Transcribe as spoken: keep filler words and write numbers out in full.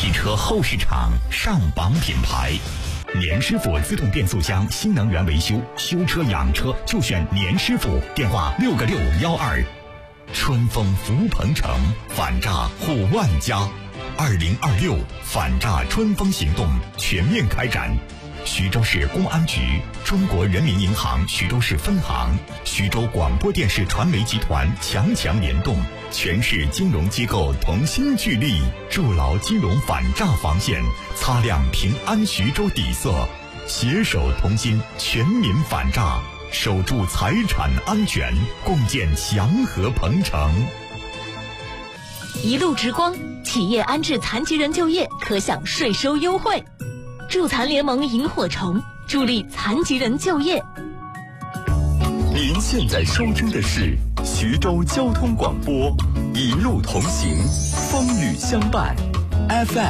汽车后市场上榜品牌。年师傅自动变速箱新能源维修，修车养车就选年师傅，电话六个六幺二。春风福鹏城，反诈护万家。二零二六反诈春风行动全面开展。徐州市公安局、中国人民银行徐州市分行、徐州广播电视传媒集团强强联动，全市金融机构同心聚力，筑牢金融反诈防线，擦亮平安徐州底色，携手同心，全民反诈，守住财产安全，共建祥和鹏城。 一路直光，企业安置残疾人就业可享税收优惠。助残联盟萤火虫助力残疾人就业。 您现在收听的是徐州交通广播，一路同行，风雨相伴 ，F M。